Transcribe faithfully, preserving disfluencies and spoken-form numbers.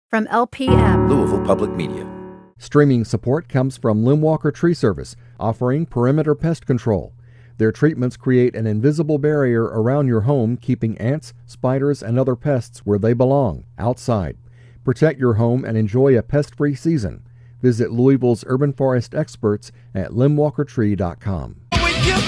From L P M, Louisville Public Media. Streaming support comes from Limwalker Tree Service, offering perimeter pest control. Their treatments create an invisible barrier around your home, keeping ants, spiders, and other pests where they belong, outside. Protect your home and enjoy a pest-free season. Visit Louisville's urban forest experts at limwalker tree dot com.